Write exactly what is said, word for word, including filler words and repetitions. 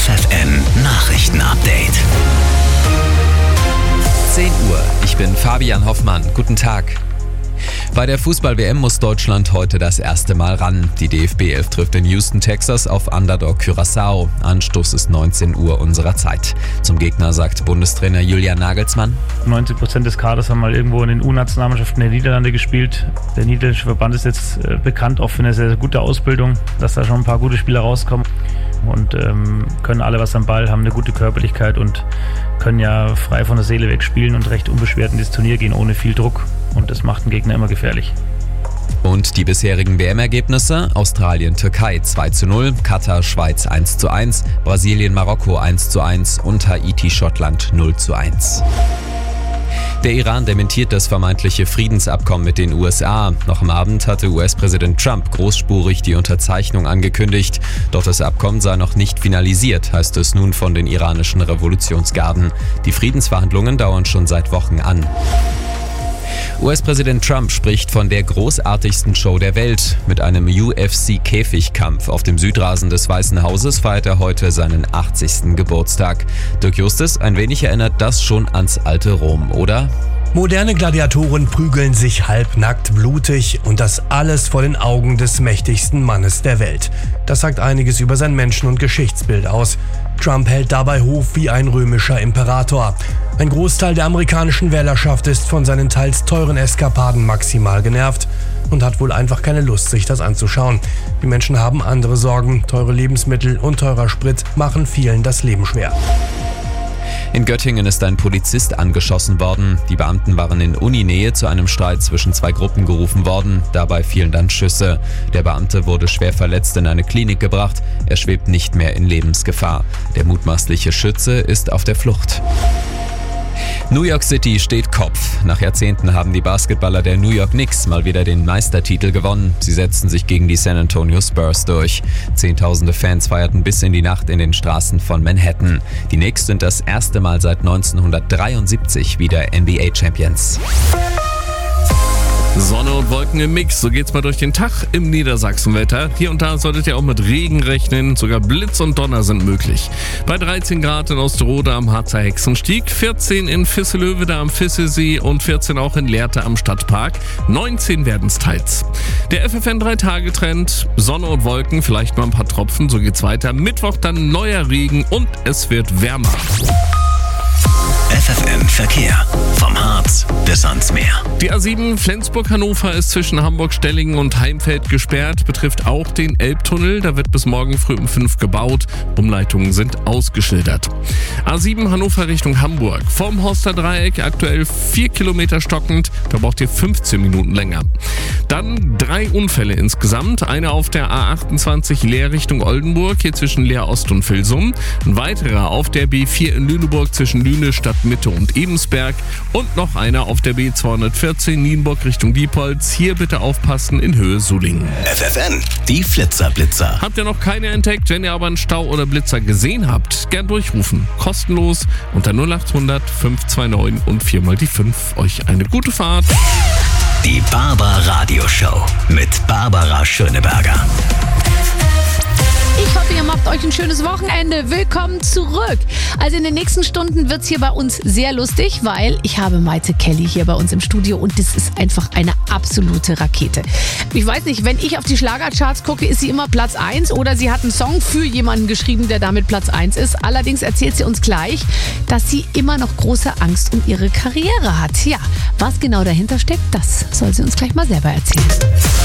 F F N Nachrichten-Update. zehn Uhr, ich bin Fabian Hoffmann. Guten Tag. Bei der Fußball-W M muss Deutschland heute das erste Mal ran. Die D F B elf trifft in Houston, Texas auf Underdog Curaçao. Anstoß ist neunzehn Uhr unserer Zeit. Zum Gegner sagt Bundestrainer Julian Nagelsmann: neunzig Prozent des Kaders haben mal irgendwo in den U-Nationalmannschaften der Niederlande gespielt. Der niederländische Verband ist jetzt äh, bekannt auch für eine sehr, sehr gute Ausbildung, dass da schon ein paar gute Spieler rauskommen und ähm, können alle was am Ball, haben eine gute Körperlichkeit und können ja frei von der Seele weg spielen und recht unbeschwert in das Turnier gehen, ohne viel Druck. Und das macht den Gegner immer gefährlich. Und die bisherigen W M-Ergebnisse: Australien-Türkei zwei zu null, Katar-Schweiz eins zu eins, Brasilien-Marokko eins zu eins und Haiti-Schottland null zu eins. Der Iran dementiert das vermeintliche Friedensabkommen mit den U S A. Noch am Abend hatte U S-Präsident Trump großspurig die Unterzeichnung angekündigt. Doch das Abkommen sei noch nicht finalisiert, heißt es nun von den iranischen Revolutionsgarden. Die Friedensverhandlungen dauern schon seit Wochen an. U S-Präsident Trump spricht von der großartigsten Show der Welt. Mit einem U F C-Käfigkampf auf dem Südrasen des Weißen Hauses feiert er heute seinen achtzigsten Geburtstag. Dirk Justus, ein wenig erinnert das schon ans alte Rom, oder? Moderne Gladiatoren prügeln sich halbnackt, blutig und das alles vor den Augen des mächtigsten Mannes der Welt. Das sagt einiges über sein Menschen- und Geschichtsbild aus. Trump hält dabei Hof wie ein römischer Imperator. Ein Großteil der amerikanischen Wählerschaft ist von seinen teils teuren Eskapaden maximal genervt und hat wohl einfach keine Lust, sich das anzuschauen. Die Menschen haben andere Sorgen. Teure Lebensmittel und teurer Sprit machen vielen das Leben schwer. In Göttingen ist ein Polizist angeschossen worden. Die Beamten waren in Uninähe zu einem Streit zwischen zwei Gruppen gerufen worden. Dabei fielen dann Schüsse. Der Beamte wurde schwer verletzt in eine Klinik gebracht. Er schwebt nicht mehr in Lebensgefahr. Der mutmaßliche Schütze ist auf der Flucht. New York City steht Kopf. Nach Jahrzehnten haben die Basketballer der New York Knicks mal wieder den Meistertitel gewonnen. Sie setzten sich gegen die San Antonio Spurs durch. Zehntausende Fans feierten bis in die Nacht in den Straßen von Manhattan. Die Knicks sind das erste Mal seit neunzehnhundertdreiundsiebzig wieder N B A-Champions. Sonne und Wolken im Mix, so geht's mal durch den Tag im Niedersachsenwetter. Hier und da solltet ihr auch mit Regen rechnen, sogar Blitz und Donner sind möglich. Bei dreizehn Grad in Osterode am Harzer Hexenstieg, vierzehn in Visselhövede am Visselsee und vierzehn auch in Lehrte am Stadtpark. neunzehn werden's teils. Der F F N drei Tage Trend, Sonne und Wolken, vielleicht mal ein paar Tropfen, so geht's weiter. Mittwoch dann neuer Regen und es wird wärmer. F F N Verkehr. Vom Harz bis ans Meer. Die A sieben Flensburg-Hannover ist zwischen Hamburg-Stellingen und Heimfeld gesperrt, betrifft auch den Elbtunnel. Da wird bis morgen früh um fünf gebaut. Umleitungen sind ausgeschildert. A sieben Hannover Richtung Hamburg. Vorm Horster Dreieck aktuell vier Kilometer stockend. Da braucht ihr fünfzehn Minuten länger. Dann drei Unfälle insgesamt. Einer auf der A achtundzwanzig Leer Richtung Oldenburg, hier zwischen Leer Ost und Vilsum. Ein weiterer auf der B vier in Lüneburg zwischen Lüne, Stadtmitte und Ebensberg. Und noch einer auf der B zweihundertvierzehn Nienburg Richtung Diepholz. Hier bitte aufpassen in Höhe Sulingen. F F N, die Flitzer-Blitzer. Habt ihr noch keine entdeckt? Wenn ihr aber einen Stau oder Blitzer gesehen habt, gern durchrufen. Kostenlos unter null acht hundert fünf zwei neun und viermal die fünf. Euch eine gute Fahrt. Die Barbar Radio Show mit Barbara Schöneberger. Ich hoffe, ihr macht euch ein schönes Wochenende. Willkommen zurück. Also in den nächsten Stunden wird es hier bei uns sehr lustig, weil ich habe Maite Kelly hier bei uns im Studio und das ist einfach eine absolute Rakete. Ich weiß nicht, wenn ich auf die Schlagercharts gucke, ist sie immer Platz eins oder sie hat einen Song für jemanden geschrieben, der damit Platz eins ist. Allerdings erzählt sie uns gleich, dass sie immer noch große Angst um ihre Karriere hat. Ja, was genau dahinter steckt, das soll sie uns gleich mal selber erzählen.